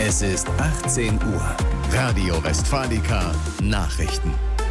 Es ist 18 Uhr. Radio Westfalica Nachrichten.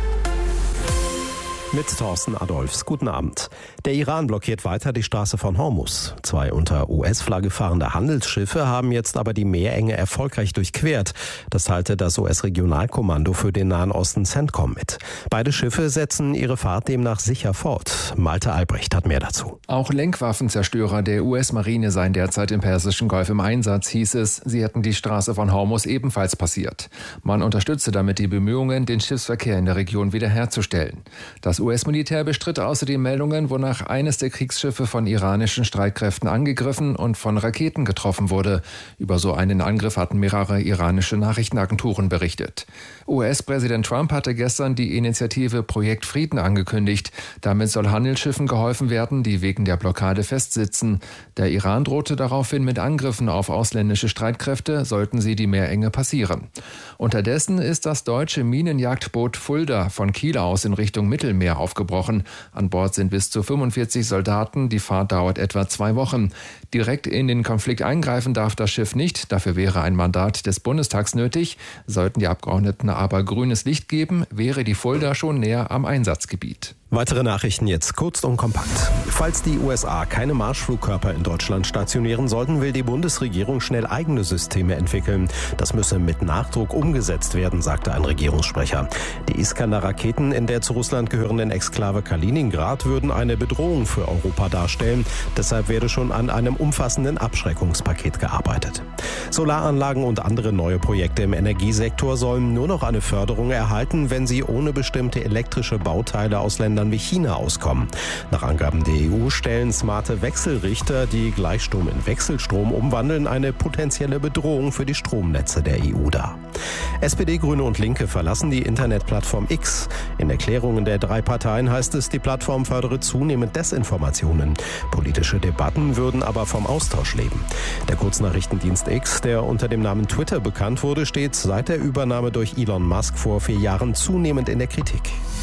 Mit Thorsten Adolfs. Guten Abend. Der Iran blockiert weiter die Straße von Hormuz. 2 unter US-Flagge fahrende Handelsschiffe haben jetzt aber die Meerenge erfolgreich durchquert. Das teilte das US-Regionalkommando für den Nahen Osten CENTCOM mit. Beide Schiffe setzen ihre Fahrt demnach sicher fort. Malte Albrecht hat mehr dazu. Auch Lenkwaffenzerstörer der US-Marine seien derzeit im Persischen Golf im Einsatz, hieß es. Sie hätten die Straße von Hormuz ebenfalls passiert. Man unterstütze damit die Bemühungen, den Schiffsverkehr in der Region wiederherzustellen. Das US-Militär bestritt außerdem Meldungen, wonach eines der Kriegsschiffe von iranischen Streitkräften angegriffen und von Raketen getroffen wurde. Über so einen Angriff hatten mehrere iranische Nachrichtenagenturen berichtet. US-Präsident Trump hatte gestern die Initiative Projekt Frieden angekündigt. Damit soll Handelsschiffen geholfen werden, die wegen der Blockade festsitzen. Der Iran drohte daraufhin mit Angriffen auf ausländische Streitkräfte, sollten sie die Meerenge passieren. Unterdessen ist das deutsche Minenjagdboot Fulda von Kiel aus in Richtung Mittelmeer aufgebrochen. An Bord sind bis zu 45 Soldaten. Die Fahrt dauert etwa 2 Wochen. Direkt in den Konflikt eingreifen darf das Schiff nicht. Dafür wäre ein Mandat des Bundestags nötig. Sollten die Abgeordneten aber grünes Licht geben, wäre die Fulda schon näher am Einsatzgebiet. Weitere Nachrichten jetzt kurz und kompakt. Falls die USA keine Marschflugkörper in Deutschland stationieren sollten, will die Bundesregierung schnell eigene Systeme entwickeln. Das müsse mit Nachdruck umgesetzt werden, sagte ein Regierungssprecher. Die Iskander-Raketen in der zu Russland gehörenden Exklave Kaliningrad würden eine Bedrohung für Europa darstellen. Deshalb werde schon an einem umfassenden Abschreckungspaket gearbeitet. Solaranlagen und andere neue Projekte im Energiesektor sollen nur noch eine Förderung erhalten, wenn sie ohne bestimmte elektrische Bauteile aus Ländern wie China auskommen. Nach Angaben der EU stellen smarte Wechselrichter, die Gleichstrom in Wechselstrom umwandeln, eine potenzielle Bedrohung für die Stromnetze der EU dar. SPD, Grüne und Linke verlassen die Internetplattform X. In Erklärungen der 3 Parteien heißt es, die Plattform fördere zunehmend Desinformationen. Politische Debatten würden aber vom Austausch leben. Der Kurznachrichtendienst X, der unter dem Namen Twitter bekannt wurde, steht seit der Übernahme durch Elon Musk vor 4 Jahren zunehmend in der Kritik.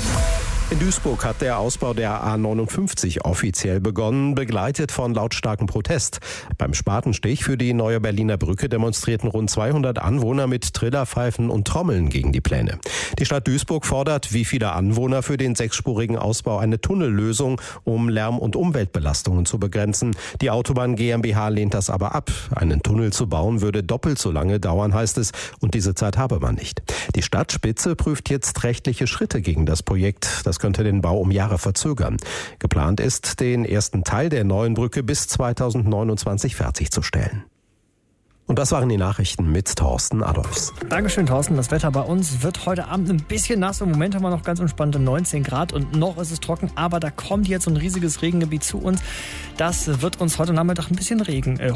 In Duisburg hat der Ausbau der A59 offiziell begonnen, begleitet von lautstarkem Protest. Beim Spatenstich für die neue Berliner Brücke demonstrierten rund 200 Anwohner mit Trillerpfeifen und Trommeln gegen die Pläne. Die Stadt Duisburg fordert, wie viele Anwohner, für den 6-spurigen Ausbau eine Tunnellösung, um Lärm- und Umweltbelastungen zu begrenzen. Die Autobahn GmbH lehnt das aber ab. Einen Tunnel zu bauen würde doppelt so lange dauern, heißt es, und diese Zeit habe man nicht. Die Stadtspitze prüft jetzt rechtliche Schritte gegen das Projekt. Das könnte den Bau um Jahre verzögern. Geplant ist, den ersten Teil der neuen Brücke bis 2029 fertigzustellen. Und das waren die Nachrichten mit Thorsten Adolfs. Dankeschön, Thorsten. Das Wetter bei uns wird heute Abend ein bisschen nass. Im Moment haben wir noch ganz entspannte 19 Grad und noch ist es trocken. Aber da kommt jetzt so ein riesiges Regengebiet zu uns. Das wird uns heute Nachmittag ein bisschen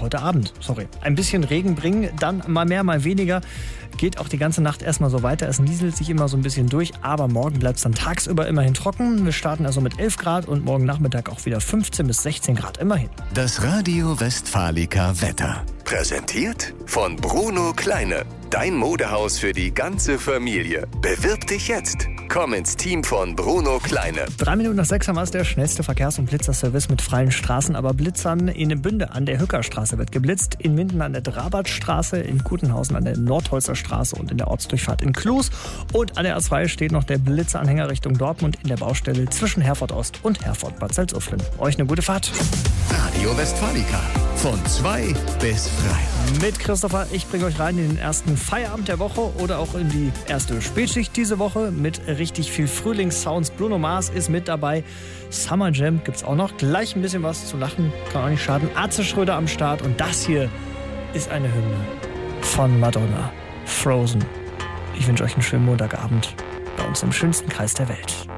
ein bisschen Regen bringen. Dann mal mehr, mal weniger. Geht auch die ganze Nacht erstmal so weiter. Es nieselt sich immer so ein bisschen durch. Aber morgen bleibt es dann tagsüber immerhin trocken. Wir starten also mit 11 Grad und morgen Nachmittag auch wieder 15 bis 16 Grad immerhin. Das Radio Westfalica Wetter. Präsentiert von Bruno Kleine. Dein Modehaus für die ganze Familie. Bewirb dich jetzt. Komm ins Team von Bruno Kleine. 3 Minuten nach 6 haben wir es, der schnellste Verkehrs- und Blitzerservice mit freien Straßen. Aber Blitzern in Bünde an der Hückerstraße wird geblitzt, in Minden an der Drabartstraße, in Kutenhausen an der Nordholzer Straße und in der Ortsdurchfahrt in Kloß. Und an der A2 steht noch der Blitzeranhänger Richtung Dortmund in der Baustelle zwischen Herford Ost und Herford Bad Salzuflen. Euch eine gute Fahrt. Radio Westfalica. Von 2 bis 3. Mit Christopher, ich bringe euch rein in den ersten Feierabend der Woche oder auch in die erste Spätschicht diese Woche mit richtig viel Frühlingssounds. Bruno Mars ist mit dabei. Summer Jam gibt's auch noch. Gleich ein bisschen was zu lachen, kann auch nicht schaden. Atze Schröder am Start und das hier ist eine Hymne von Madonna. Frozen. Ich wünsche euch einen schönen Montagabend bei uns im schönsten Kreis der Welt.